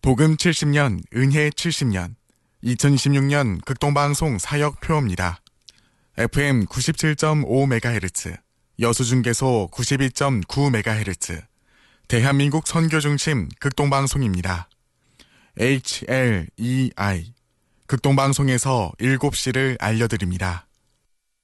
복음 70년, 은혜 70년, 2026년 극동방송 사역표입니다. FM 97.5MHz, 여수중계소 92.9MHz, 대한민국 선교중심 극동방송입니다. HLEI, 극동방송에서 7시를 알려드립니다.